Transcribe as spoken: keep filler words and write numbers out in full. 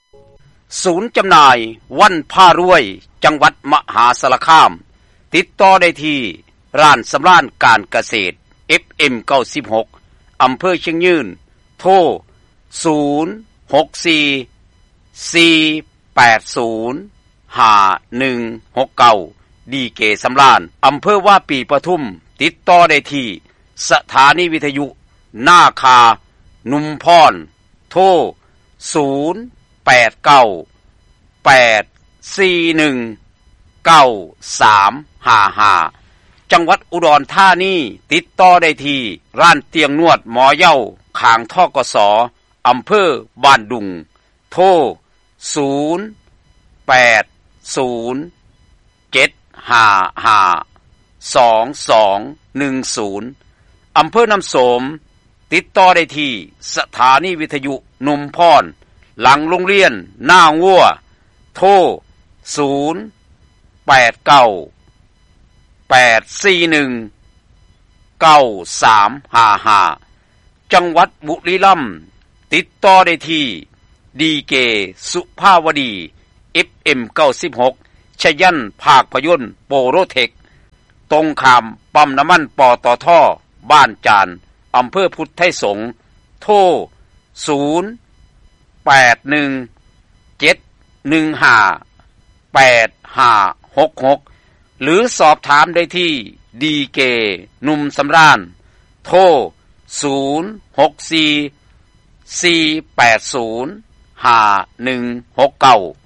ศูนย์จำหน่ายวันผ้ารวยจังหวัดมหาสารคามติดต่อได้ที่ร้านสำราญการเกษตร เอฟ เอ็ม เก้าสิบหก อำเภอเชียงยืนโทรศูนย์ หก สี่ สี่ แปด ศูนย์ ห้า หนึ่ง หก เก้า ดีเกสำราญอำเภอว่าปีปทุมติดต่อได้ที่สถานีวิทยุนาคานุมพรโทรศูนย์ แปด เก้า แปด สี่ หนึ่ง เก้า สาม ห้า ห้าจังหวัดอุดรธานีติดต่อได้ที่ร้านเตียงนวดหมอเย้าข้างทกสอำเภอบ้านดุงโทรศูนย์ แปด ศูนย์ เจ็ด ห้า ห้า สอง สอง หนึ่ง ศูนย์อำเภอน้ำโสมติดต่อได้ที่สถานีวิทยุนุมพรหลังโรงเรียนหน้างัวโทรศูนย์ แปด เก้า แปด สี่ หนึ่ง เก้า สาม ห้า ห้าจังหวัดบุรีรัมย์ติดต่อได้ที่ดีเกสุภาวดี เอฟ เอ็ม เก้าสิบหก ชยันภาคพยนต์โปโรเทคตรงข้ามปั๊มน้ำมันปตท.บ้านจานอำเภอพุทธไทยสงฆ์โทรศูนย์ แปด หนึ่ง เจ็ด หนึ่ง ห้า แปด ห้า หก หกหรือสอบถามได้ที่ดีเกหนุ่มสำราญโทรศูนย์ หก สี่ สี่ แปด ศูนย์ ห้า หนึ่ง หก เก้า